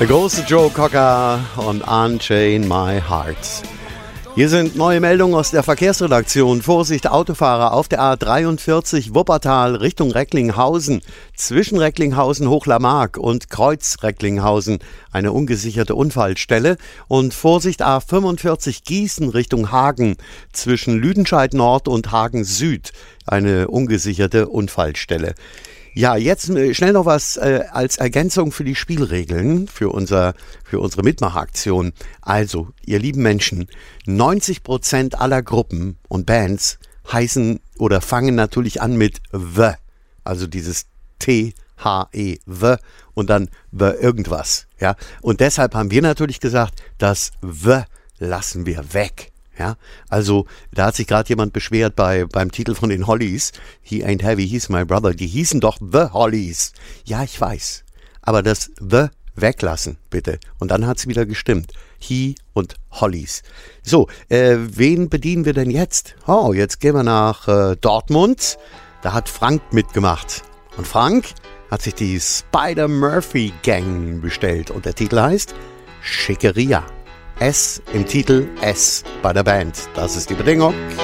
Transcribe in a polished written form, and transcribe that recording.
Der große Joe Cocker und Unchain My Heart. Hier sind neue Meldungen aus der Verkehrsredaktion. Vorsicht, Autofahrer auf der A43 Wuppertal Richtung Recklinghausen. Zwischen Recklinghausen, Hochlarmark und Kreuz Recklinghausen eine ungesicherte Unfallstelle. Und Vorsicht, A45 Gießen Richtung Hagen. Zwischen Lüdenscheid Nord und Hagen Süd eine ungesicherte Unfallstelle. Ja, jetzt schnell noch was als Ergänzung für die Spielregeln, für unsere Mitmachaktion. Also, ihr lieben Menschen, 90% aller Gruppen und Bands heißen oder fangen natürlich an mit The, also dieses T-H-E, The und dann The irgendwas. Ja? Und deshalb haben wir natürlich gesagt, das The lassen wir weg. Ja, also da hat sich gerade jemand beschwert beim Titel von den Hollies. He ain't heavy, he's my brother. Die hießen doch The Hollies. Ja, ich weiß. Aber das The weglassen, bitte. Und dann hat's wieder gestimmt. He und Hollies. So, wen bedienen wir denn jetzt? Oh, jetzt gehen wir nach Dortmund. Da hat Frank mitgemacht. Und Frank hat sich die Spider-Murphy-Gang bestellt. Und der Titel heißt Schickeria. S im Titel, S bei der Band. Das ist die Bedingung.